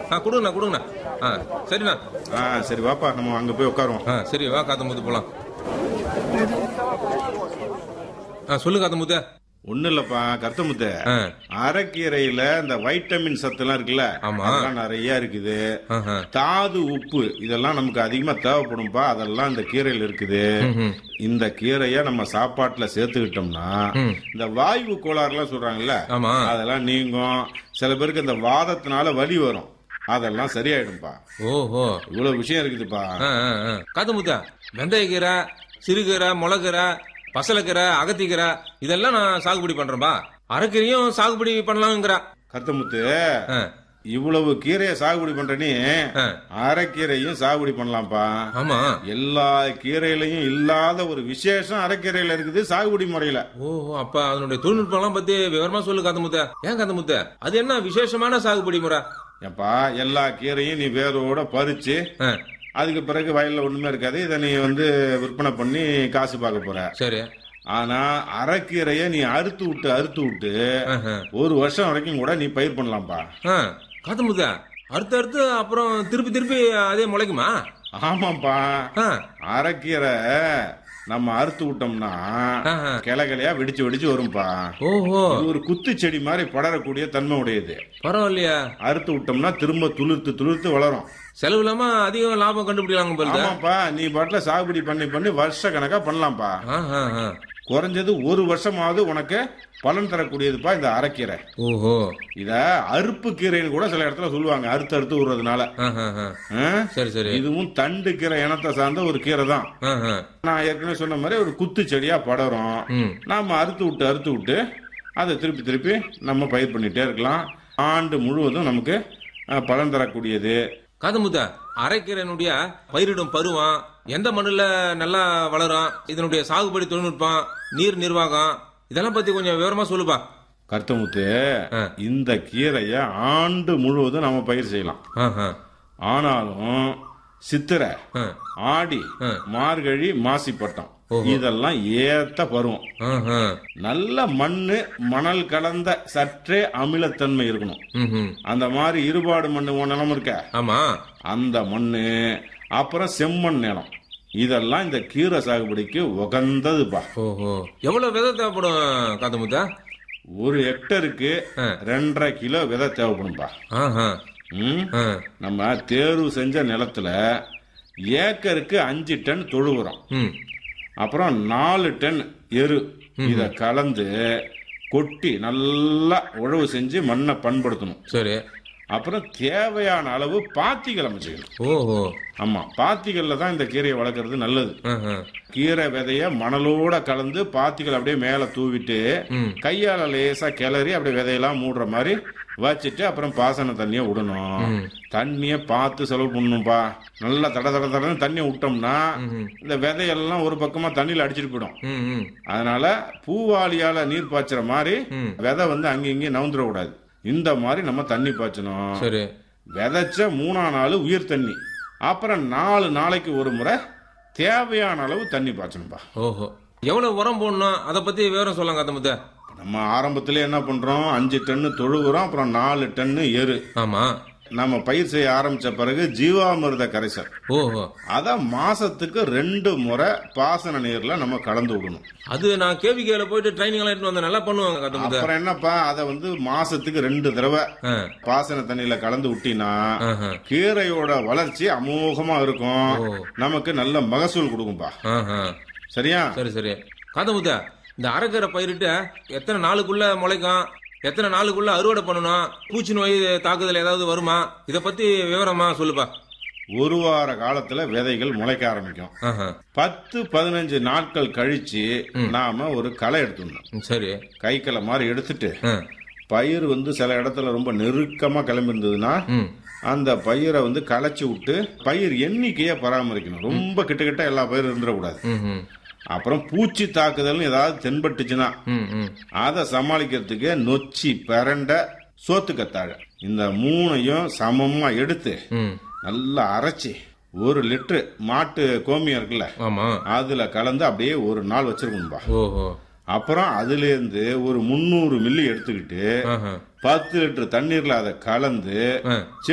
கொடுங்கண்ணா கொடுங்கண்ணா. சரிண்ணா. சரி வாப்பா, நம்ம அங்க போய் உட்காருவோம். சரி வா காத்தமுத்து போலாம். சொல்லு காத்தமுத்து. ஒண்ணு இல்லப்பா கருத்தமுத்து, அரைக்கீரையில இந்த வைட்டமின் சத்து எல்லாம் இருக்குல்ல, அதெல்லாம் நிறைய இருக்குது. தாது, உப்பு இதெல்லாம் நமக்கு அதிகமா தேவைப்படும்பா, அதெல்லாம் இந்த கீரையில இருக்குது. இந்த கீரைய நம்ம சாப்பாட்டுல சேர்த்துக்கிட்டோம்னா இந்த வாயு கோளாறுலாம் சொல்றாங்கல்ல, அதெல்லாம் நீங்கும். சில பேருக்கு இந்த வாதத்தினால வலி வரும், அதெல்லாம் சரியாயிடும்பா. ஓஹோ, இவ்வளவு விஷயம் இருக்குதுப்பா. காத்தமுத்தா, வெந்தயக்கீரை, சிறுகீரை, முளகீரை, பசலக்கீரை, அகத்திக்கீரை இதெல்லாம் நான் சாகுபடி பண்றேன்பா. அரைக்கீரையும் சாகுபடி பண்ணலாம்ங்கிற. கருத்தமுத்து, இவ்வளவு கீரையை சாகுபடி பண்ற நீ அரைக்கீரையும் சாகுபடி பண்ணலாம்ப்பா. ஆமா, எல்லா கீரையிலையும் இல்லாத ஒரு விசேஷம் அரைக்கீரையில இருக்குது சாகுபடி முறையில. ஓஹோ, அப்ப அதனுடைய தொழில்நுட்பம் எல்லாம் பத்தி விவரமா சொல்லு காத்தமுத்த. ஏன் காத்தமுத்த, அது என்ன விசேஷமான சாகுபடி முறை? ஏப்பா, எல்லா கீரையும் நீ வேரோட பறிச்சு அதுக்கு பிறகு வயல்ல ஒண்ணுமே இருக்காது, இதை நீ விற்பனை பண்ணி காசு பார்க்க போற. சரி. ஆனா அரைக்கீரைய நீ அறுத்து விட்டு ஒரு வருஷம் வரைக்கும் கூட நீ பயிர் பண்ணலாம்ப்பா. காத்தமுத்த, அறுத்து அப்புறம் திருப்பி அதே முளைக்குமா? ஆமாப்பா, அரைக்கீரை நம்ம அறுத்து விட்டோம்னா கிளையா வெடிச்சு வரும்பா. ஓஹோ, இது ஒரு குத்து செடி மாதிரி படரக்கூடிய தன்மை உடையது. பரவாயில்லையா? அறுத்து விட்டோம்னா திரும்ப துளிர்த்து வளரும். செலவு இல்லாம அதிகம் லாபம் கண்டுபிடிக்கலாங்க. ஆமாப்பா, நீ பாட்டுல சாகுபடி பண்ணி வருஷ கணக்கா பண்ணலாம்ப்பா. குறைஞ்சது ஒரு வருஷமாவது உனக்கு பலன் தரக்கூடியதுப்பா இந்த அரைக்கீரை. ஓஹோ, இத அறுப்பு கீரைன்னு கூட சில இடத்துல சொல்லுவாங்க, அறுத்து விடுறதுனால. சரி சரி. இதுவும் தண்டு கீரை இனத்தை சார்ந்த ஒரு கீரை தான். நான் ஏற்கனவே சொன்ன மாதிரி ஒரு குத்து செடியா படரும். நாம அறுத்து விட்டு அதை திருப்பி நம்ம பயிர் பண்ணிட்டே இருக்கலாம். ஆண்டு முழுவதும் நமக்கு பலன் தரக்கூடியது. காதமுத்த, அரைக்கீரையினுடைய பயிரிடும் பருவம், எந்த மண்ணுல நல்லா வளரும், இதனுடைய சாகுபடி தொழில்நுட்பம், நீர் நிர்வாகம் இதெல்லாம் பத்தி கொஞ்சம் விவரமா சொல்லுப்பா. கருத்தமுத்து, இந்த கீரைய ஆண்டு முழுவதும் நம்ம பயிர் செய்யலாம். ஆனாலும் சித்திரை, ஆடி, மார்கழி, மாசிப்பட்டம் இதெல்லாம் ஏத்த பருவம். நல்ல மண்ணு, மணல் கலந்த சற்றே அமிலத்தன்மை இருக்கணும். அந்த மாதிரி இருபாடு மண்ணு நிலம் இருக்க, ஆமா, அந்த மண்ணு, அப்புறம் செம்மண் நிலம், இதெல்லாம் இந்த கீரை சாகுபடிக்கு உகந்ததுப்பா. ஓஹோ, எவ்வளவு விதை தேவைப்படும் காத்தமுத்தா? ஒரு ஹெக்டருக்கு 2.5 கிலோ விதை தேவைப்படும்பா. நம்ம தேர்வு செஞ்ச நிலத்துல ஏக்கருக்கு 5 டன் தொழு உரம், அப்புறம் 4 டன் எரு இத கலந்து கொட்டி நல்லா உழவு செஞ்சு மண்ணை பண்படுத்தணும். சரி. அப்புறம் தேவையான அளவு பாத்திகள் அமைச்சுக்கணும். ஓஹோ, ஆமா, பாத்திகள்ல தான் இந்த கீரையை வளர்க்கறது நல்லது. கீரை விதைய மணலோட கலந்து பாத்திகள் அப்படியே மேல தூவிட்டு கையால லேசா கிளறி அப்படியே விதையெல்லாம் மூடுற மாதிரி வச்சுட்டு அப்புறம் பாசன தண்ணிய விடணும். தண்ணிய பார்த்து செலவு பண்ணணும்பா. நல்லா தட தண்ணிய விட்டோம்னா இந்த விதையெல்லாம் ஒரு பக்கமா தண்ணியில அடிச்சிட்டு போயிடும். அதனால பூவாளியால நீர் பாய்ச்சுற மாதிரி விதை அங்க இங்கே நவுந்துட கூடாது. இந்த மாதிரி நம்ம தண்ணி பாய்ச்சணும். சரி. விதைச்ச 3ஆம் நாள் உயிர் தண்ணி, அப்புறம் 4 நாளைக்கு ஒரு முறை தேவையான அளவு தண்ணி பாய்ச்சணும்பா. ஓஹோ, எவ்வளவு உரம் போடணும் அதை பத்தி விவரம் சொல்லுங்க காத்தமுத்த. நம்ம ஆரம்பத்திலே என்ன பண்றோம், 5 டன்னு தொழு உரம், அப்புறம் 4 டன்னு எரு. ஆமா, நம்ம பயிர் செய்ய ஆரம்பிச்ச பிறகு ஜீவாமிர்த கரைசல், ஓஹோ, அத மாசத்துக்கு 2 முறை பாசன நீர்ல நம்ம கலந்து விடணும். அது நான் கேவிகேல போயிட்டு ட்ரைனிங் எல்லாம் எடுத்து வந்தேன், நல்லா பண்ணுவாங்க. அப்புறம் என்னப்பா, அத மாசத்துக்கு 2 தடவை பாசன தண்ணியில கலந்து விட்டினா கீரையோட வளர்ச்சி அமோகமா இருக்கும், நமக்கு நல்ல மகசூல் கொடுக்கும்பா. சரியா? சரி சரி. காதமுத்த, இந்த அரைக்கீரை பயிரிட்டு எத்தனை நாளுக்குள்ள முளைக்கும், எத்தனை நாளுக்குள்ள அறுவடை பண்ணணும், பூச்சி நோய் தாக்குதல் ஏதாவது வருமா, இத பத்தி விவரமா சொல்லுப்பா. ஒரு வார காலத்துல விதைகள் முளைக்க ஆரம்பிக்கும். 10-15 நாட்கள் கழிச்சு நாம ஒரு களை எடுத்துடணும். சரி. கைக்களை மாதிரி எடுத்துட்டு பயிர் சில இடத்துல ரொம்ப நெருக்கமா கிளம்பி இருந்ததுன்னா அந்த பயிரை களைச்சு விட்டு பயிர் எண்ணிக்கைய பராமரிக்கணும். ரொம்ப கிட்ட எல்லா பயிரும் இருந்துடக்கூடாது. அப்புறம் பூச்சி தாக்குதல் ஏதாவது தென்பட்டுச்சுன்னா அதை சமாளிக்கிறதுக்கு நொச்சி, பிரண்டை, சோத்துக்கத்தாழை இந்த 3ஐயும் சமமா எடுத்து நல்லா அரைச்சி 1 லிட்டரு மாட்டு கோமியம் இருக்குல்ல, அதுல கலந்து அப்படியே ஒரு நாள் வச்சிருக்கணும்பா. அப்புறம் அதுல இருந்து ஒரு 300 மில்லி எடுத்துக்கிட்டு 10 லிட்டர் தண்ணீர்ல அதை கலந்து